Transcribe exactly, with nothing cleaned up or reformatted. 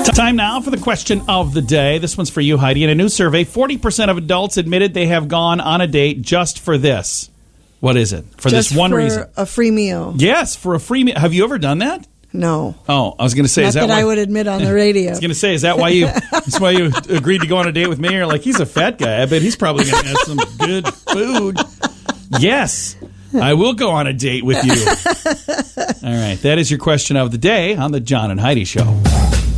Time now for the question of the day. This one's for you, Heidi. In a new survey, forty percent of adults admitted they have gone on a date just for this. What is it? For just this one for reason. a free meal. Yes, for a free meal. Have you ever done that? No. Oh, I was going to say, Not is that, that why, I would admit on the radio. I was going to say, is that why you that's why you agreed to go on a date with me? You're like, he's a fat guy. I bet he's probably going to have some good food. Yes, I will go on a date with you. All right, that is your question of the day on the John and Heidi Show.